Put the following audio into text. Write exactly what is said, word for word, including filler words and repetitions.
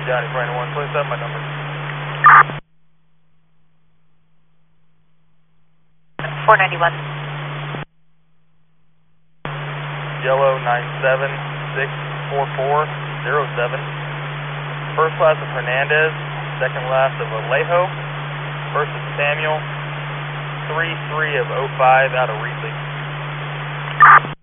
Johnny Brandon one, please have my number. four ninety-one. Yellow nine seven six four four zero seven. First class of Hernandez, second last of Alejo, first of Samuel, three three of oh five out of Reedley.